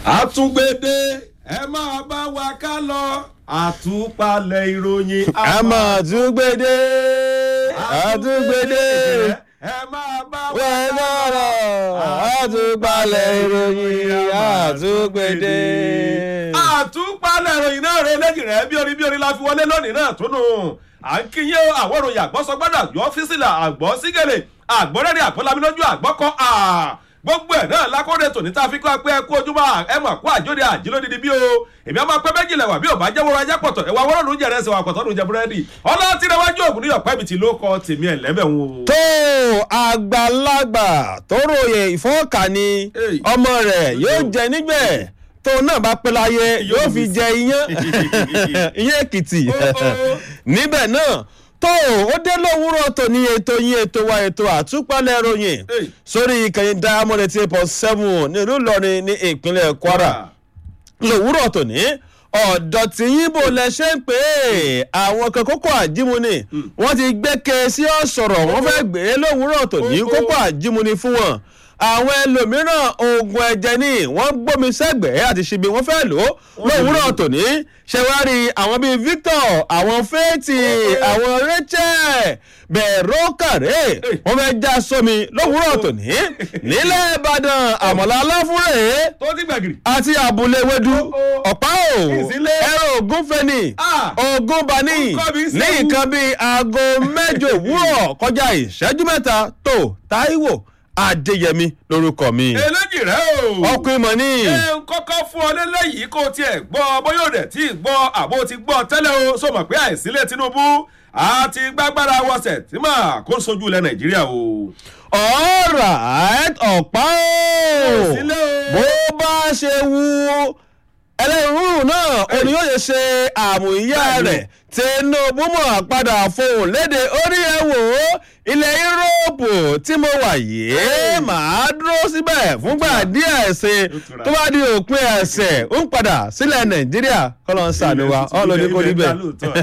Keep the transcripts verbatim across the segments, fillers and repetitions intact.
àtúngbédé ẹ máa bá wa ká lọ àtúpalẹ̀ ìròyìn. ẹ máa túngbédé àtúngbédé ẹ máa bá wa wẹ́n ká lọ lọ́rọ̀ àtúpalẹ̀ ìròyìn àtúngbédé. àtúpalẹ̀ ìròyìn náà rẹ lẹ́yìn rẹ̀ bí orí bí orí la fi wọlé lónìí náà tó nù. à ń kíyè àwọn òròyìn àgbọ̀sọgbọ́dọ̀ àgbọ̀ ọ́fíìsìlà àgbọ̀ sígẹ̀lẹ̀ àgbọ̀rẹ́rẹ́ àgbọ̀lámilójú àgbọ̀kọ́ gbogbo ẹ̀ náà lákòrè tòní tá a fi kọ́ pé ẹ kú ojúmọ́ ẹ mọ̀ kú àjóde àjílódìdí bí o èmi ọmọ pẹ́ méjìlá wà bí ò bá jẹ́ wọ́rọ̀ ajá pọ̀tọ̀ ẹ̀wà wọ́rọ̀ ló ń jẹ̀rẹ̀ ẹ̀sẹ̀ wà pọ̀tọ̀ ló ń jẹ búrẹ́dì ọlọ́tí rẹ̀ wájú ògùn ní ọ̀pẹ́ mi ti ló kọ́ tèmi ẹ̀ lẹ́bẹ̀ wọn. tó àgbàlagbà tó ròyè ìfọ́kàní ọmọ rẹ̀ yóò jẹ nígbẹ̀ tó náà bá pẹ́ láyé yóò fi jẹ iyán iyán èkìtì níbẹ̀ náà tó ó dé lówùúrọ̀ tó ní ètò yín ètò wa ètò àtúpalẹ̀ ròyìn sórí ìkànnì Diamond eighty eight point seven ní ìlú Ìlọrin ní ìpínlẹ̀ Kwara lówùúrọ̀ tó ní ọ̀dọ̀ tí yín bò lẹ ṣe ń pè é àwọn kan kókó àjímúni wọ́n ti gbẹ́kẹ̀ sí ọ̀sọ̀rọ̀ wọ́n fẹ́ gbé lówùúrọ̀ tó ní kókó àjímúni fún wọn àwọn ẹlòmíràn oògùn ẹ̀jẹ̀ ni wọ́n gbómi sẹ́gbẹ̀ẹ́ àti ṣíbi wọ́n fẹ́ lò ó lówùúrọ̀ tòní ṣẹwárí àwọn bíi Victor àwọn Faith àwọn Rachel bẹ̀rọ kàrẹ́ wọ́n fẹ́ já sómi lówùúrọ̀ tòní nílẹ̀ Ìbàdàn àmọ̀lá aláfúrẹ́ àti àbúlé wẹ́dú ọ̀pá ò ẹ̀rọ ògúnfẹ́ni ògúnbani ní nǹkan bíi aago mẹ́jọ òwúrọ̀ kọjá ìṣẹ́jú mẹ́ta tó Táíwò Adéyẹmí lórúkọ mi. eléjì rẹ o. ọkùnrin mọ̀ ní. ẹ ń kọ́kọ́ fún ọ lélẹ́yìí kó tiẹ̀ gbọ́ bóyá òde tí ì gbọ́ àbó ti gbọ́ tẹ́lẹ̀ o sọ mọ̀ pé àìsílẹ̀ Tinubu àti gbàgbára wọ̀sẹ̀ tí mà kó sojú ilẹ̀ Nàìjíríà o. ọ̀rọ̀ ọ̀pá o bó bá ṣe wú ẹlẹ́rìí náà òní yóò ṣe àmúyá rẹ̀ Tinubu mọ̀ padà fohùn léde orí ẹ̀ wò ó ilẹ̀ Yúróòpù tí mo wà yìí màá dúró síbẹ̀ fúngbà díẹ̀ sí tó bá di òpin ẹ̀sẹ̀ ń padà sílẹ̀ Nàìjíríà kọ́lọ́ ń sàlùwà ọlọ́ni kò rí bẹ́ẹ̀.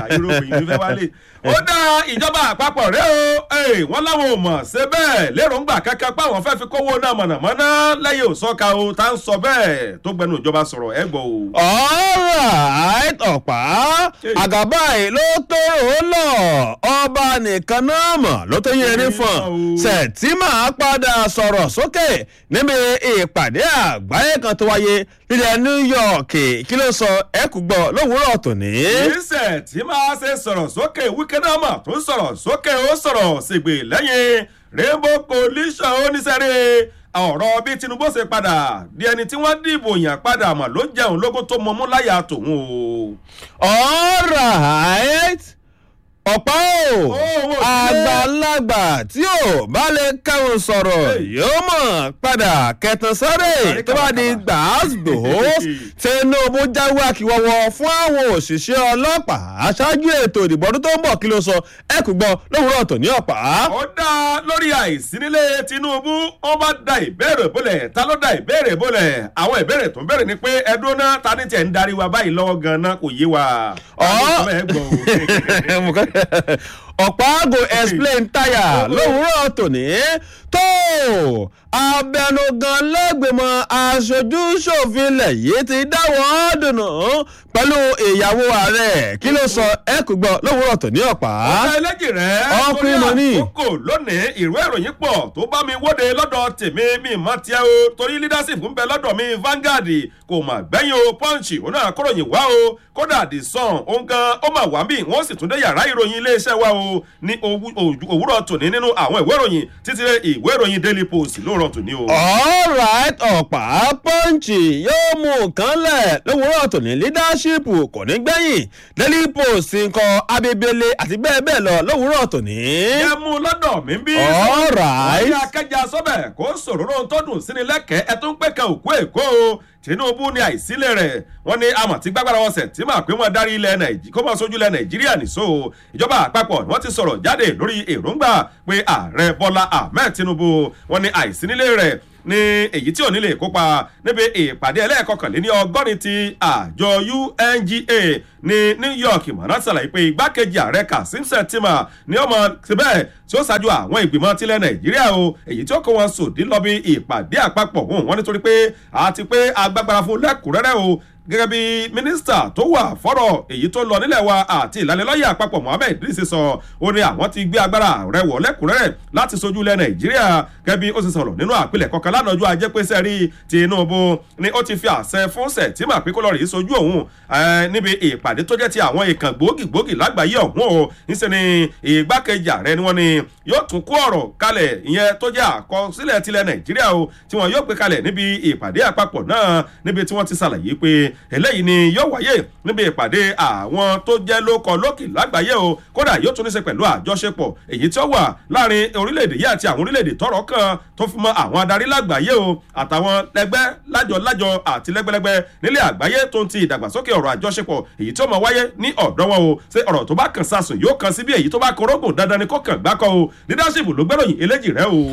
ó dá ìjọba àpapọ̀ rẹ̀ o wọ́n láwọn ò mọ̀ ṣe bẹ́ẹ̀ lérògbà kankan páwọn fẹ́ fi kówó náà mọ̀nàmọ́ná lẹ́yìn òsọ́ka o tá ń sọ bẹ́ẹ̀ tó gbẹnu ìjọba sọ̀rọ̀ ẹ̀ gbọ́ o. alright ọ̀pá àgàbà yìí ló tó rò ó lọ ọba nìkan náà mọ̀ ló tó yẹ ní fún Sẹ̀tìmà padà sọ̀rọ̀ sókè níbi ìpàdé àgbáyé kan tó wáyé nílẹ̀ New York kí ló sọ ẹ kú gbọ́ lówùúrọ̀ tòní. Sẹ̀tìmà ṣe sọ̀rọ̀ sókè wíkẹ́ náà mà tó sọ̀rọ̀ sókè ó sọ̀rọ̀ ṣègbè lẹ́yìn Rainbow Coalition oníṣẹ́rẹ́ ọ̀rọ̀ bí Tinubu ṣe padà di ẹni tí wọ́n dìbò yàn padà mà ló jẹun lógún tó mọmú láyà tòun o. all right ọ̀pá o àgbàlagbà tí ò bá lè káwọn sọ̀rọ̀ yóò mọ̀ padà kẹtàn sáré tó bá di gbàásgbòó Tinubu jáwé àkíwọ́wọ́ fún àwọn òṣìṣẹ́ ọlọ́pàá aṣáájú ètò ìdìbò ọdún tó ń bọ̀ kí ló sọ ẹ kò gbọ́ lówùúrọ̀ tòní ọ̀pá. ó dá lórí àìsí nílé Tinubu ó bá da ìbéèrè bólẹ̀ ta ló da ìbéèrè bólẹ̀ àwọn ìbéèrè tó ń béèrè ni pé ẹdún náà ta ní tiẹ̀ ń darí wa báyìí lọ́wọ́ gan-an kò yé wa. ọ̀pá go explain tire lówùúrọ̀ tòní tó abẹnugan lẹ́gbẹ̀mọ aṣojú ṣòfin ilẹ̀ yìí ti dáwọ́ dùnú pẹ̀lú ìyàwó ààrẹ kí ló sọ ẹ kò gbọ́ lówùúrọ̀ tòní ọ̀pá. ọ̀pá ẹlẹ́jì rẹ̀ ọkùnrin mọ̀ ní. àkókò lónìí ìwé ìròyìn pọ̀ tó bá mi wóde lọ́dọ̀ tèmi mi mọ́ tiẹ̀ o torí leadership ń bẹ lọ́dọ̀ mi Vanguard kò mà gbẹ́yìn o Punch òun náà kóròyìn wá o kódà The Sun òun gan ó mà wá bí wọ́n sì tún dé yàrá ìròyìn iléeṣẹ́ wa o ní òwúrọ̀ tòní nínú àwọn ìwé ìròyìn títí ìwé ìròyìn Daily Post lóòrọ̀ tòní o. all right ọ̀pá Punch yóò mú nǹkan lẹ̀ lówùúrọ̀ tòní leadership kò ní gbẹ̀yìn Daily Post nǹkan abebele àti bẹ́ẹ̀ bẹ́ẹ̀ lọ lówùúrọ̀ tòní. ẹ mú lọ́dọ̀ mi bí. all right. ọ̀yà akẹ́jà sọ́bẹ̀ kó sòróró tó dùn sí ni lẹ́kẹ̀ẹ́ ẹ tún pé kan òkú èkó o Tinubu ní àìsílẹ̀ rẹ̀ wọ́n ní àmọ̀ tí gbàgbára wọn Sẹ̀tìmà pé wọ́n darí ilẹ̀ Nàìjíríà kó máa sojú ilẹ̀ Nàìjíríà nìṣó ìjọba àpapọ̀ wọ́n ti sọ̀rọ̀ jáde lórí èròǹgbà pé ààrẹ Bọ́lá Ahmed Tinubu wọ́n ní àìsínílẹ̀ rẹ̀ ní èyí tí ò ní lè kópa níbi ìpàdé ẹlẹ́ẹ̀kọkànléní ọgọ́rin ti àjọ U N G A ní New York mọ̀nà ṣàlàyé pé igbákejì ààrẹ Kasim Shettima ní ọmọ síbẹ̀ tí ó ṣáájú àwọn ìgbìmọ̀ tilẹ̀ Nàìjíríà o èyí tí ó kó wọn sòdí lọ bí ìpàdé àpapọ̀ òun wọn nítorí pé àti pé agbágbára fún lẹ́kùnrẹ́rẹ́ o gẹ́gẹ́ bí mínísítà tó wà fọ́rọ̀ èyí tó lọ nílẹ̀ wa àti ìlanilọ́yẹ̀ àpapọ̀ Mohammed Idris sọ ó ní àwọn ti gbé agbára rẹ̀ wọ̀ lẹ́kùnrẹ́rẹ́ láti sojú ilẹ̀ Nàìjíríà gẹ́gẹ́ bí ó ti sọ̀rọ̀ nínú àpilẹ̀kọ kan lánàá ọjọ́ ajé pé sẹ́rí Tinubu ni ó ti fi àṣẹ fún Shettima pé kó lọ rèé sojú òun níbi ìpàdé tó jẹ́ ti àwọn ìkàn gbòógì-gbòógì lágbàáyé ọ̀hún o níṣẹ́ ni ìgbákejì ààrẹ ni wọ́n ní yóò tún kó ọ̀rọ̀ kalẹ̀ ìyẹn tó jẹ́ àkọsílẹ̀ tilẹ̀ Nàìjíríà o tí wọ́n yóò gbé kalẹ̀ níbi ìpàdé àpapọ̀ náà níbi tí wọ́n ti ṣàlàyé pé eléyìí ni yóò wáyé níbi ìpàdé àwọn tó jẹ́ lóko lókè lágbàáyé o kódà yóò tún ní ṣe pẹ̀lú àjọṣepọ̀ èyí tí ó wà láàrin orílẹ̀-èdè yìí àti àwọn orílẹ̀-èdè tọ́rọ̀ kan tó fi mọ́ àwọn adarí lágbàáyé o àtàwọn lẹ́gbẹ́ lájọ-lájọ àti lẹ́gbẹ́lẹ́gbẹ́ nílẹ̀ àgbáyé tó ń ti ìdàgbàsókè ọ̀rọ̀ àjọṣepọ̀ èyí tí ó máa wáyé ní ọ̀dọ̀ wọn o ṣé ọ̀rọ̀ tó bá kàn sásùn yóò kàn síbi èyí tó bá korógùn dandan ni kó kàn gbákọ̀ o leadership ló gbẹ́ròyìn eléjì rẹ o.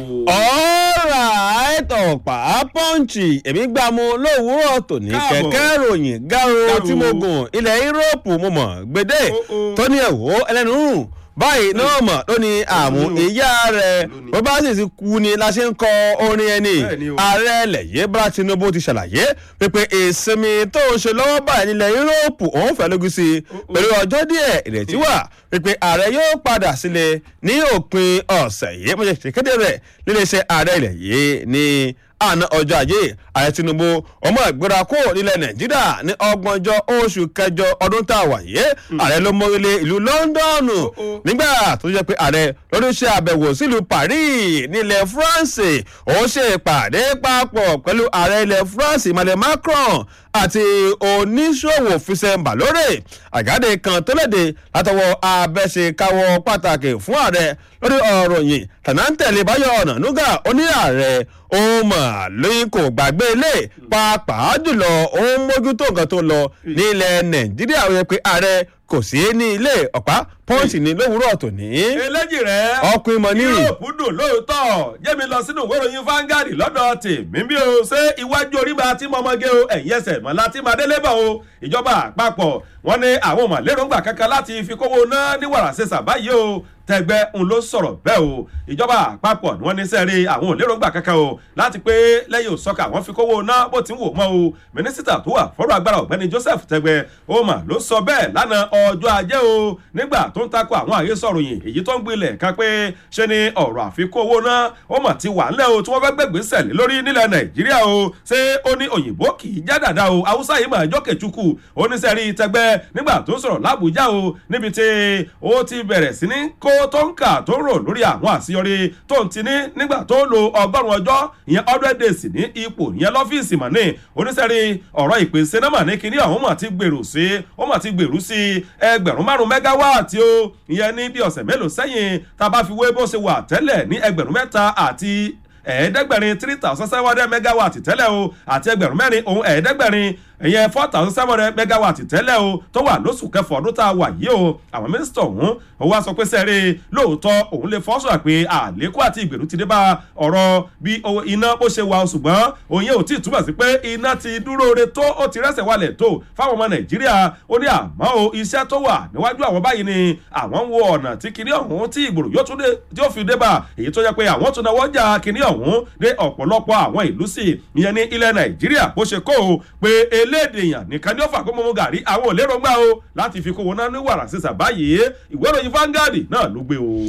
ọ̀rọ̀ àìtọ̀pá pọ́ǹchì èmi gbà mú lówùúrọ̀ tòní kẹ̀kẹ́ ròyìn gáró tí mo gùn ilẹ̀ Yúróòpù mo mọ̀ gbèdé tó ní ẹ̀wọ́ ẹlẹ́nu rùn báyìí náà mọ̀ ló ní àmú ìyá rẹ̀ bó bá sì ti kú ni la ṣe ń kọ orin ẹni ààrẹ lẹ̀yẹ́ Bọ́lá Tinubu ti ṣàlàyé pé ìsinmi tó ń ṣe lọ́wọ́ báyìí nílẹ̀ Yúróòpù òun fẹ́ lógún sí pẹ̀lú ọjọ́ díẹ̀ ìrètí wà pé ààrẹ yóò padà sílé ní òpin ọ̀sẹ̀ yìí mo ṣe ṣèkéde rẹ̀ níléeṣẹ́ ààrẹ ilẹ̀ yìí ní àná ọjọ́ ajé ààrẹ Tinubu ọmọ ìgbéra kó nílẹ̀ Nàìjíríà ní ọgbọ̀njọ́ oṣù kẹjọ ọdún tá a wà yé ààrẹ ló mórílé ìlú Lọ́ńdọ̀nù nígbà tó jẹ́ pé ààrẹ lọ́dún ṣe àbẹ̀wò sílùú Paris nílẹ̀ France òun ṣe ìpàdé papọ̀ pẹ̀lú ààrẹ ilẹ̀ France Emmanuel Macron àti oníṣòwò Fisẹ̀ Balóore àgáde kan tó léde látọwọ́ abẹ́ṣekáwọ́ pàtàkì fún ààrẹ lórí ọ̀rọ̀ yìí tànáńtẹ̀lé Báyọ̀ Ọ̀nànúgà oní ààrẹ òun mà lóyún kò gbàgbé ilé pàápàá jùlọ òun mójútó nǹkan tó lọ nílẹ̀ Nàìjíríà ó yẹ pé ààrẹ kò sí ní ilé ọ̀pá pọ́ǹsì ní lówùúrọ̀ tòní. eléjì rẹ̀ ọkùnrin mọ̀ ní. yúròpù dùn lóòótọ́ jẹ́mi lọ sínú ìwé ìròyìn Vanguard lọ́dọ̀ tèmi bí o ṣé iwájú orí máa ti mọ́mọ́gé o ẹ̀yìn ẹsẹ̀ mọ́ láti máa délé bọ̀ o ìjọba àpapọ̀ wọn ní àwọn ọmọ lérògbà kankan láti fi kówó ná ní wàrà ṣẹṣà báyìí o tẹgbẹ́ ń ló sọ̀rọ̀ bẹ́ẹ̀ o ìjọba àpapọ̀ ni wọ́n ní sẹ́ẹ̀rí àwọn òlérògbà kankan o láti pé lẹ́yìn òsọ́kà wọ́n fi kówó ná bó ti ń wò mọ́ o mínísítà tó wà fọ́rọ̀ agbára ọ̀gbẹ́ni Joseph tẹgbẹ́ ó mà ló sọ bẹ́ẹ̀ lánàá ọjọ́ ajé o nígbà tó ń takò àwọn àhesọ̀ròyìn èyí tó ń gbilẹ̀ kan pé ṣe ni ọ̀rọ̀ àfikún owó ná ó mà ti wà ńlẹ̀ o tí wọ́n fẹ́ gbẹ̀gbẹ́sẹ̀ lé lórí nílẹ̀ Nàìjíríà o ṣé ó ní òyìnbó kì í já dàda o Haúsá yìí mà jókè chukwu ó ní sẹ́ẹ̀rí tẹgbẹ́ nígbà tó ń sọ̀rọ̀ l'Àbújá o níbi tí ó ti bẹ̀rẹ̀ sí ní kó tó ń kà tó ń rò lórí àwọn àṣeyọrí tó ń ti ní nígbà tó lo ọgọ́rùn-ún ọjọ́ ìyẹn hundred days ní ipò ìyẹn lọ́fíìsì mà ní oníṣẹ́rí ọ̀rọ̀ ìpèsè náà mà ní kíní ọ̀hún mà ti gbèrú sí ó mà ti gbèrú sí ẹgbẹ̀rún márùn-ún mẹ́gáwáàtì o ìyẹn ní bí ọ̀sẹ̀ mélòó sẹ́yìn tá a bá fi wé bó ṣe wà tẹ́lẹ̀ ní ẹgbẹ̀rún mẹ́ta àti ẹ̀ẹ́dẹ́gbẹ̀rin three thousand seven hundred megawatt tẹ́lẹ̀ o àti ẹgbẹ̀rún mẹ́rin òun ẹ̀ẹ́dẹ́gbẹ̀rin ìyẹn four thousand seven hundred megawatt tẹ́lẹ̀ o tó wà lóṣù kẹfọ́ ọdún tá a wà yìí o àwọn mínísítà ọ̀hún ó wá sọ pé sẹ́ẹ̀rẹ́ lóòótọ́ òun lè fọ́ sọ̀rọ̀ pé àlékún àti ìgbèrú ti dé bá ọ̀rọ̀ bí iná bó ṣe wà ṣùgbọ́n òun yẹn ò tí ì túmọ̀ sí pé iná ti dúró re tó ó ti rẹ́sẹ̀ wálẹ̀ tó fáwọn ọmọ Nàìjíríà ó ní àmọ́ o iṣẹ́ tó wà níwájú àwọn báyìí ni àwọn ń wo ọ̀nà tí kinní ọ̀hún tí ìgbòrò yóò tún dé tí ó fi dé bá èyí tó yẹ pé àwọn tún náwó jà kinní ọ̀hún dé ọ̀pọ̀lọpọ̀ àwọn ìlú sí ìyẹn ní ilẹ̀ Nàìjíríà bó ṣe kó o pé elédèyàn nìkan ni ó fà kó mọ́mú gàrí àwọn ò lérò gbà o láti fi kówó náà ní wàrà sísà báyìí ìwé ìròyìn Vanguard náà ló gbé o.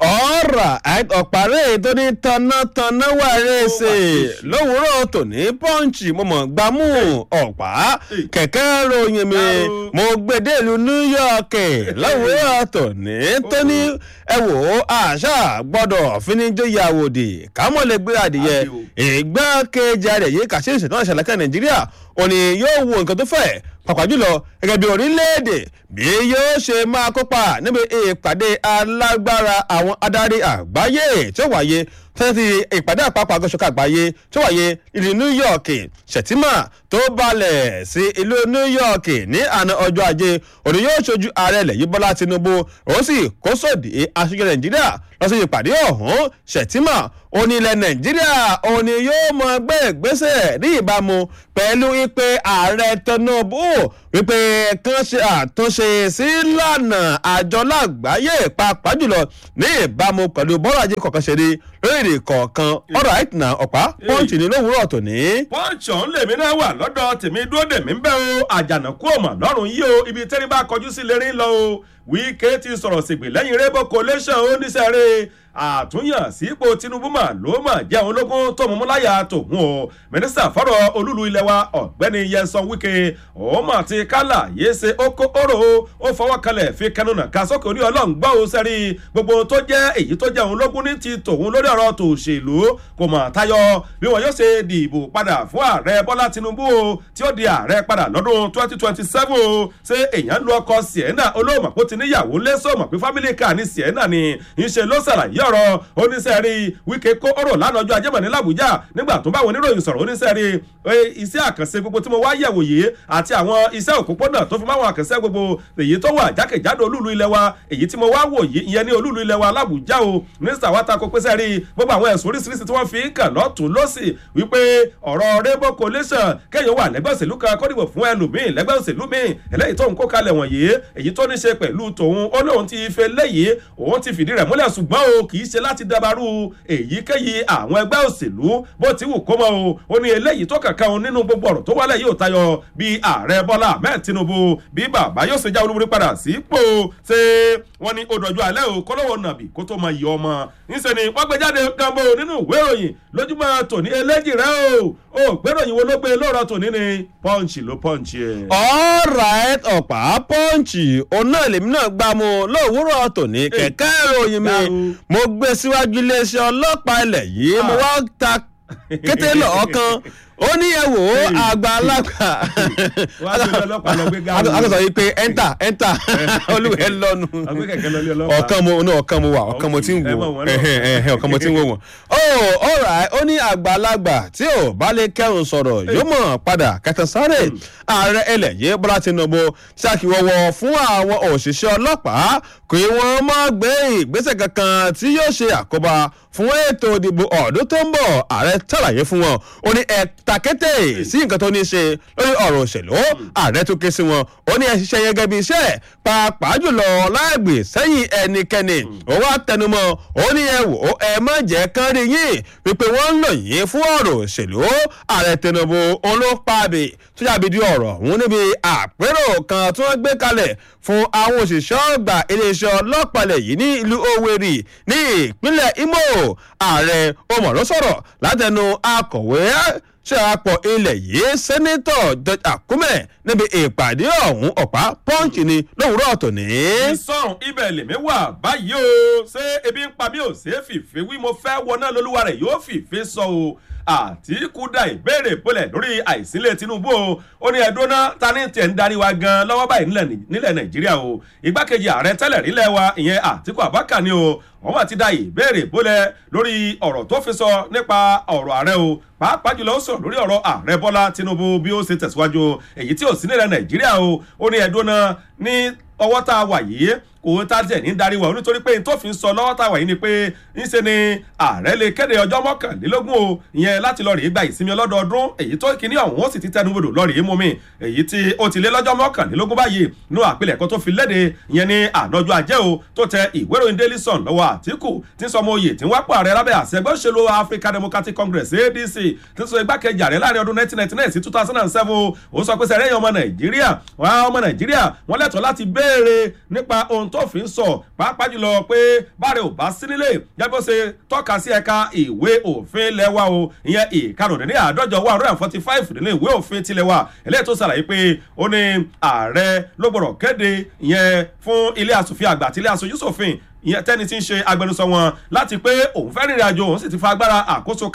ọ̀rọ̀ ọ̀pàrẹ́ tó ní tanátaná wà rẹ̀ṣẹ̀ lówùúrọ̀ tòní Punch mo mọ̀ gbámú ọ̀pá kẹ̀kẹ́ ròyìn mi mo gbèdé ìlú New York lówùúrọ̀ tòní tó ní ẹ wò ó àṣà gbọ́dọ̀ fíníjóyè àwòdì kámọ́ lè gbé adìyẹ ìgbákejì rẹ̀ yìí kàṣí ìṣẹ̀tàn ìṣẹ̀lẹ̀kẹ́ Nàìjíríà ó ní yóò wo nǹkan tó fẹ́ pàpà jùlọ gẹ́gẹ́ bí orílẹ̀-èdè bí yóò ṣe máa kópa níbi ìpàdé alágbára àwọn adarí àgbáyé tí ó wáyé fẹ́ẹ́ ti ìpàdé àpapọ̀ àgọ́ṣọ́kà àgbáyé tó wáyé ìlú New York. Shettima tó balẹ̀ sí ìlú New York ní àná ọjọ́ ajé òní yóò ṣojú ààrẹ ilẹ̀ yìí Bọ́lá Tinubu ó sì kó sòdì aṣojú Nàìjíríà lọ sí ìpàdé ọ̀hún. Shettima ó ní ilẹ̀ Nàìjíríà ó ní yóò mọ gbé ìgbésẹ̀ ní ìbámu pẹ̀lú ìpè ààrẹ Tinubu wípé kàn ṣe àtúnṣe sí ìlànà àjọ lágbàáyé pàápàá jùlọ ní ìbámu pẹ̀lú bọ́rọ̀ ajé kọ̀ọ̀kan ṣe rí lórílẹ̀ kọ̀ọ̀kan. ọ̀rọ̀ àìtìnà ọ̀pá Punch ní lówùúrọ̀ tòní. Punch ọ̀hún lèmi náà wà lọ́dọ̀ tèmi dúró dèmí ń bẹ́ o àjànàkú ọ̀mà lọ́rùn yìí o ibi tẹ́rí bá kọjú sí lérí lọ o Wike ti sọ̀rọ̀ sígbè lẹ́yìn Labour Coalition ó níṣẹ́rẹ́ àtúnyàn sípò Tinubu mà ló mà jẹ́ àwọn ológun tó mú múláyà tòun o mínísítà fọ́rọ̀ olúlu ilẹ̀ wa ọ̀gbẹ́ni Nyesom Wike ó mà ti kálà yéé oko oro ó fọwọ́ kalẹ̀ fi kẹnunà ká sókè orí ọlọ́run gbọ́ ó sẹ́rí gbogbo tó jẹ́ èyí tó jẹ́ àwọn ológun ní ti tòun lórí ọ̀rọ̀ tòṣèlú kò mà tayọ bí wọn yóò ṣe dìbò padà fún ààrẹ Bọ́lá Tinubu o tí ó di ààrẹ padà lọ́dún twenty twenty seven o ṣé èèyàn lu ọkọ Sienna olóòmà kó ti níyàwó lẹ́sọ̀mọ̀ pé fámílì ká ní Sienna ni ìṣe ló ṣàlàyé ọ̀rọ̀ oníṣẹ́rí Wike kó ọ̀rọ̀ lánàá ọjọ́ ajẹ́mọ̀ ní l'Àbújá nígbà tó bá àwọn oníròyìn sọ̀rọ̀ oníṣẹ́rí iṣẹ́ àkànṣe gbogbo tí mo wá yẹ̀wò yìí àti àwọn iṣẹ́ òpópónà tó fi máwọn àkànṣe gbogbo èyí tó wà jákèjádò olúlu ilẹ̀ wa èyí tí mo wá wò yìí ìyẹn ní olúlu ilẹ̀ wa l'Àbújá o mínísítà wa tako pé sẹ́rí gbogbo àwọn ẹ̀sùn oríṣiríṣi tí wọ́n fi kàn lọ́tún lọ́sì wípé ọ̀rọ̀ Labour Coalition kéèyàn wà lẹ́gbẹ́ òṣèlú kan kó dìbò fún ẹlòmíì lẹ́gbẹ́ òṣèlú míì eléyìí tóun kó kalẹ̀ wọ̀nyí èyí tó ní ṣe pẹ̀lú tòun ó lóun ti fẹ́ léyìí òun ti fìdí rẹ̀ múlẹ̀ ṣùgbọ́n o kì í ṣe láti dabarú èyíkéyìí àwọn ẹgbẹ́ òṣèlú bó ti wù kó mọ́ o ó ní eléyìí tó kàkà òun nínú gbogbo ọ̀rọ̀ tó wálẹ̀ yóò tayọ bí ààrẹ Bọ́lá Ahmed Tinubu bí bàbá yóò ṣe já olúborí padà sípò ṣé wọ́n ní odòjú alẹ́ o kọ́lọ́wọ́ nàbì kó tó máa yọ ọmọ níṣẹ́ ni wọ́n gbé jáde kan bó nínú ìwé ìròyìn lójúmọ́ tòní eléjì rẹ o ó gbéròyìn wo ló gbé lóòrọ̀ tòní ni Punch ló Punch ẹ̀. all right ọ̀pá Punch òun náà lèmi náà gbá mu lówùúrọ̀ tòní kẹ̀kẹ́ ìròyìn mi mo gbé síwájú iléeṣẹ́ ọlọ́pàá ilẹ̀ yìí mo wá ta kété lọ́ọ̀kan ó ní ẹ wò ó àgbàlagbà akọsọ yìí pé ẹ́ńtà ẹ́ńtà olúwẹ̀ lọ́nu ọ̀kan mo ní ọ̀kan mo wà ọ̀kan mo ti ń wò ọ̀kan mo ti ń wò wọ́n. oh alright ó ní àgbàlagbà tí ò bá lè kẹrùn sọ̀rọ̀ yóò mọ̀ padà kẹtàn sáré ààrẹ ilẹ̀ yìí Bọ́lá Tinubu ṣàkíwọ́wọ́ fún àwọn òṣìṣẹ́ ọlọ́pàá kí wọ́n má gbé ìgbésẹ̀ kankan tí yóò ṣe àkóbá fún ètò ìdìbò ọdún tó ń bọ̀ ààrẹ ṣàlàyé fún wọn ó ní ẹ takété sí nǹkan tó ní í ṣe lórí ọ̀rọ̀ òṣèlú ààrẹ tó ké sí wọn ó ní ẹ ṣiṣẹ́ yẹn gẹ́gẹ́ bí iṣẹ́ pàápàá jùlọ láìgbè sẹ́yìn ẹnikẹ́ni ó wá tẹnumọ́ ó ní ẹ wò ó ẹ má jẹ́ kán rí yín wípé wọ́n ń lò yín fún ọ̀rọ̀ òṣèlú ààrẹ Tinubu olópàbí tó yàbí di ọ̀rọ̀ òun níbi àpérò kan tí wọ́n gbé kalẹ̀ fún àwọn òṣìṣẹ́ ọgbà iléeṣẹ́ ọlọ́pàá yìí ní ìlú Owerri ní ìpínlẹ̀ Imo ààrẹ ọmọọ̀rọ̀ sọ̀rọ̀ látẹnu akọ̀wé ṣe àpọ̀ ilẹ̀ yìí sẹ́nẹ́tọ̀ George Akume níbi ìpàdé ọ̀hún ọ̀pá Punch ni lówùúrọ̀ tòní. ìsọ̀rùn ibẹ̀ lèmi wà báyìí o ṣé ebi ń pa mí ò ṣeé fìfẹ́ wí mo fẹ́ wọná lólúwa rẹ̀ yóò fìfẹ́ sọ o Àtíkù dá ìbéèrè bolẹ̀ lórí àìsílẹ̀ Tinubu o ó ní ẹ̀dùn náà ta ní tiẹ̀ ń darí wa gan lọ́wọ́ báyìí nílẹ̀ Nàìjíríà o igbákejì ààrẹ tẹ́lẹ̀ rílẹ̀ wa ìyẹn Àtíkù Abubakar ni o wọ́n wá ti dá ìbéèrè bolẹ̀ lórí ọ̀rọ̀ tó fi sọ nípa ọ̀rọ̀ ààrẹ o pàápàá jùlọ ó sọ̀rọ̀ lórí ọ̀rọ̀ ààrẹ Bọ́lá Tinubu bí ó ṣe tẹ̀síwájú èyí tí ò sí nílẹ̀ Nàìjíríà o ó ní ẹ̀dùn náà ní ọwọ́ tá a wà yìí kò tá jẹ́ ní darí wa nítorí pé tó fi ń sọ lọ́wọ́ tá a wà yìí ni pé ńṣe ni ààrẹ lè kéde ọjọ́ mọ́kànlélógún o ìyẹn láti lọ rèé gba ìsinmi ọlọ́dọọdún èyí tó kíní ọ̀hún ó sì ti tẹnubodò lọ rèé mú mi èyí tí ó ti lé lọ́jọ́ mọ́kànlélógún báyìí nú àpilẹ̀kọ tó fi léde ìyẹn ní ànájọ́ ajé o tó tẹ ìwé ìròyìn Daily Sun lọ́wọ́ Àtíkù tí ń sọ ọmọ oyè tí ń wápò ààrẹ lábẹ́ àṣẹ ẹgbẹ́ òṣèlú African Democratic Congress A D C tí ń sọ igbákejì ààrẹ láàrin ọdún nineteen ninety nine sí two thousand seven ó sọ pé sẹ́rẹ́yìn ọmọ Nàìjíríà wọ́n ọmọ Nàìjíríà wọ́n lẹ́tọ̀ọ́ láti béèrè nípa ohun tó fi ń sọ pàápàá jùlọ pé báre ò bá sí nílé gẹ́gẹ́ bó ṣe tọ́ka sí ẹ̀ka ìwé òfin lẹ́wà o ìyẹn ìkarùndínní àádọ́jọ one hundred and forty five nínú ìwé òfin tilẹ̀ wa eléyìí tó ṣàlàyé pé ó ní ààrẹ ló gbọ́dọ̀ kéde ìyẹn fún ilé asòfin àgbà àti ilé aṣojú ṣòfin ìyẹn tẹ́ni tí ń ṣe agbẹnusọ wọn láti pé òun fẹ́ rìnrìn àjò òun sì ti fa agbára àkóso kalẹ̀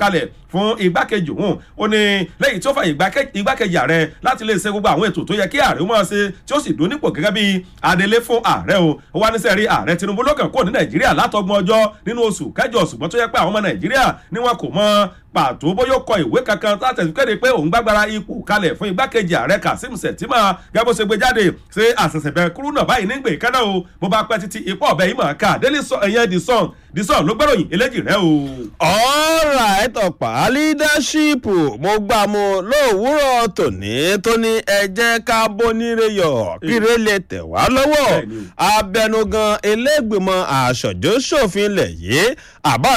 fún igbákejì òun ó ní lẹ́yìn tí ó fàyè igbákejì ààrẹ láti lè ṣe gbogbo àwọn ètò tó yẹ kí ààrẹ ó máa ṣe tí ó sì dún nípò gẹ́gẹ́ bí adelé fún ààrẹ o ó wá níṣẹ́ rí ààrẹ Tinubu lọ́kàn kúrò ní Nàìjíríà látọgbọ̀n ọjọ́ nínú oṣù kẹjọ ṣùgbọ́n tó yẹ pé àwọn ọmọ Nàìjíríà ni wọn kò mọ pàtó bóyá ó kọ ìwé kankan láti kéde pé òun gbàgbára ipò kalẹ̀ fún igbákejì ààrẹ Kazeem Shettima gẹ́gẹ́ bó ṣe gbé jáde ṣe àṣẹ̀ṣẹ̀bẹ̀ kúrú náà báyìí nígbè kánná o bó bá pẹ́ títí ipò ọ̀bẹ yìí mọ̀ ká Daily Sun ẹ̀yẹn The Sun The Sun ló gbẹ́ròyìn eléjì rẹ o. ọ̀rà ẹ̀tọ̀pá leadership mo gbà mo lówùúrọ̀ tòní tó ní ẹ jẹ́ ká bóníire yọ̀ kíre lè tẹ̀ wá lọ́wọ́ abẹnugan elégbìmọ̀ aṣojú-ṣòfin lẹ̀ yìí àbá